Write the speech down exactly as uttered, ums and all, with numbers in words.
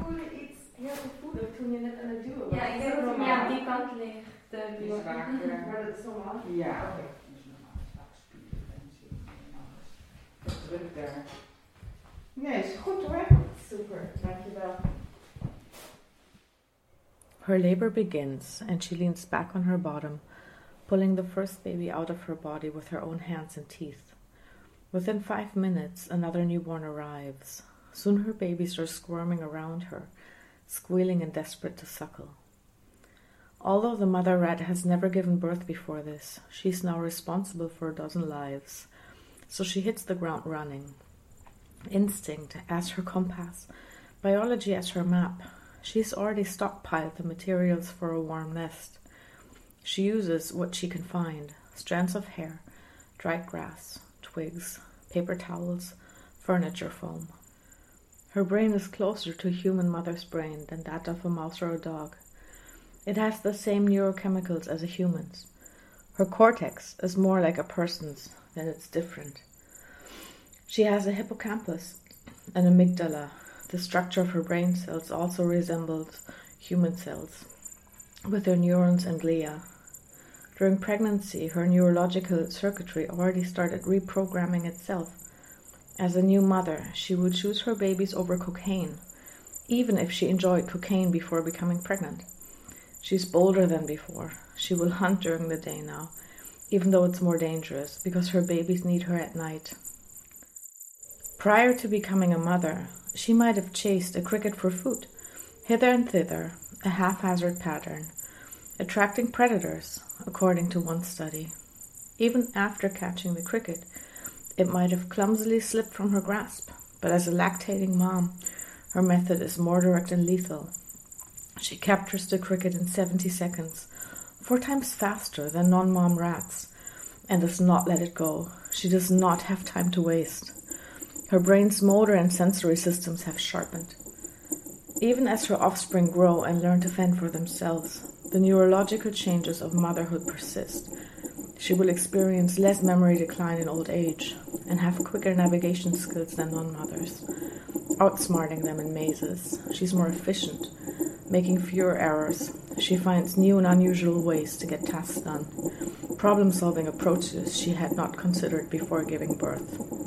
voel iets heel gevoelig toen je net aan het duwen was. Ja, ik denk dat het meer aan die kant ligt. De is wakker. Maar dat is normaal? Ja, oké. Dat is normaal. Buikspieren en zit en alles. Druk daar. Nee, is goed hoor. Super, dankjewel. Her labor begins, and she leans back on her bottom, pulling the first baby out of her body with her own hands and teeth. Within five minutes, another newborn arrives. Soon her babies are squirming around her, squealing and desperate to suckle. Although the mother rat has never given birth before this, she is now responsible for a dozen lives, so she hits the ground running. Instinct as her compass, biology as her map, she's already stockpiled the materials for a warm nest. She uses what she can find: strands of hair, dried grass, twigs, paper towels, furniture foam. Her brain is closer to a human mother's brain than that of a mouse or a dog. It has the same neurochemicals as a human's. Her cortex is more like a person's than it's different. She has a hippocampus, an amygdala. The structure of her brain cells also resembles human cells, with their neurons and glia. During pregnancy, her neurological circuitry already started reprogramming itself. As a new mother, she would choose her babies over cocaine, even if she enjoyed cocaine before becoming pregnant. She's bolder than before. She will hunt during the day now, even though it's more dangerous, because her babies need her at night. Prior to becoming a mother, she might have chased a cricket for food, hither and thither, a haphazard pattern, attracting predators, according to one study. Even after catching the cricket, it might have clumsily slipped from her grasp, but as a lactating mom, her method is more direct and lethal. She captures the cricket in seventy seconds, four times faster than non-mom rats, and does not let it go. She does not have time to waste. Her brain's motor and sensory systems have sharpened. Even as her offspring grow and learn to fend for themselves, the neurological changes of motherhood persist. She will experience less memory decline in old age and have quicker navigation skills than non-mothers, outsmarting them in mazes. She's more efficient, making fewer errors. She finds new and unusual ways to get tasks done, problem-solving approaches she had not considered before giving birth.